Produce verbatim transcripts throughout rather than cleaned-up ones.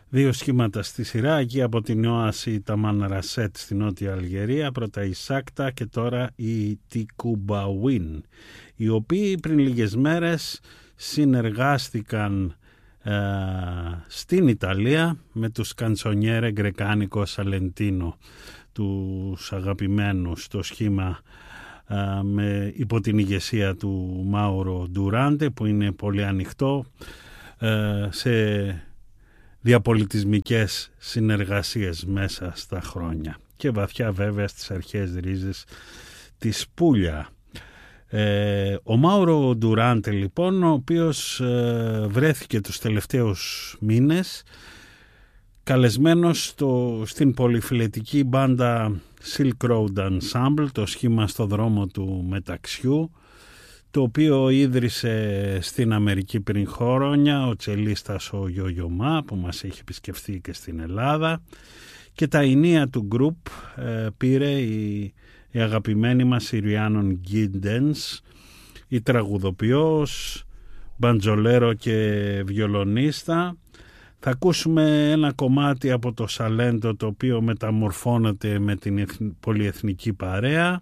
Δύο σχήματα στη σειρά, εκεί από την Όαση τα Μανρασέτ στη Νότια Αλγερία, πρώτα η Σάκτα και τώρα η Τικουμπαουίν, οι οποίοι πριν λίγες μέρες συνεργάστηκαν ε, στην Ιταλία με τους Καντσονιέρε Γκρεκάνικο Σαλεντίνο, τους αγαπημένους, το σχήμα ε, με, υπό την ηγεσία του Μάουρο Ντουράντε, που είναι πολύ ανοιχτό ε, σε διαπολιτισμικές συνεργασίες μέσα στα χρόνια και βαθιά βέβαια στις αρχαίες ρίζες της Πούλια. Ε, ο Μάουρο Ντουράντε λοιπόν, ο οποίος ε, βρέθηκε τους τελευταίους μήνες καλεσμένος στο, στην πολυφιλετική μπάντα Silk Road Ensemble, το σχήμα στο δρόμο του μεταξιού, το οποίο ίδρυσε στην Αμερική πριν χρόνια ο τσελίστας ο Γιογιωμά, που μας έχει επισκεφθεί και στην Ελλάδα, και τα ηνία του γκρουπ ε, πήρε η, η αγαπημένη μας η Ριάνον Γκίντενς, η τραγουδοποιός, μπαντζολέρο και βιολονίστα. Θα ακούσουμε ένα κομμάτι από το Σαλέντο, το οποίο μεταμορφώνεται με την πολυεθνική παρέα.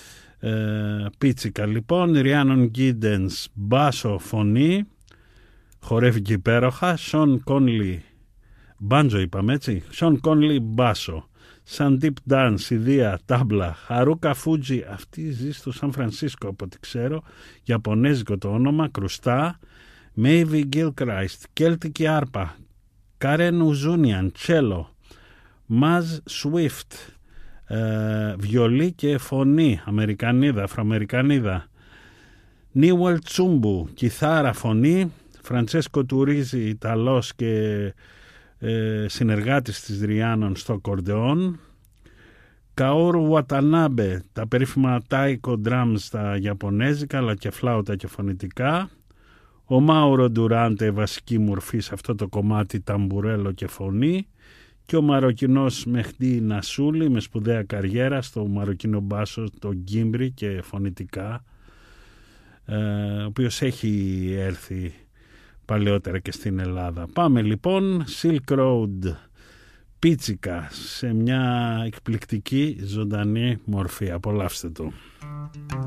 Ε, πίτσικα λοιπόν, Ριάνον Γκίντενς μπάσο φωνή, χορεύει και υπέροχα. Σον Κόνλι μπάντζο, είπαμε έτσι, Σον Κόνλι μπάσο, Σαντίπ Ντάνς ιδία τάμπλα, Χαρούκα Φούτζι, αυτή ζει στο Σαν Φρανσίσκο από ό,τι ξέρω, Ιαπωνέζικο το όνομα, κρουστά, Μέιβι Γκίλκραιστ, Κέλτικη άρπα, Κάρεν Ουζούνιαν τσέλο, Μαζ Σουίφτ, Ε, βιολί και φωνή, Αμερικανίδα, Αφροαμερικανίδα, Νίουελ Τσούμπου, κιθάρα, φωνή, Φραντσέσκο Τουρίζι, Ιταλός και ε, συνεργάτης της Ριάνον στο κορντεόν, Καόρου Ουατανάμπε, τα περίφημα τάικο drums στα Ιαπωνέζικα, αλλά και φλάουτα και φωνητικά, ο Μάουρο Ντουράντε, βασική μορφή σε αυτό το κομμάτι, ταμπουρέλο και φωνή, και ο Μαροκινός Μεχντή Νασούλη με σπουδαία καριέρα στο Μαροκινό μπάσο, το γκίμπρι και φωνητικά, ε, ο οποίος έχει έρθει παλαιότερα και στην Ελλάδα. Πάμε λοιπόν, Silk Road, πίτσικα, σε μια εκπληκτική ζωντανή μορφή. Απολαύστε το.